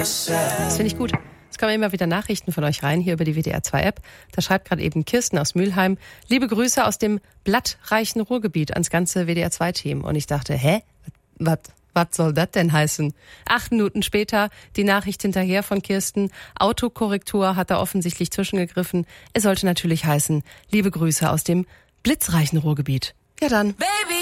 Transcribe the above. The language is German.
Das finde ich gut. Es kommen immer wieder Nachrichten von euch rein, hier über die WDR 2 App. Da schreibt gerade eben Kirsten aus Mülheim: Liebe Grüße aus dem blattreichen Ruhrgebiet ans ganze WDR 2 Team. Und ich dachte, was soll das denn heißen? 8 Minuten später die Nachricht hinterher von Kirsten: Autokorrektur hat da offensichtlich zwischengegriffen. Es sollte natürlich heißen: Liebe Grüße aus dem blitzreichen Ruhrgebiet. Ja dann. Baby.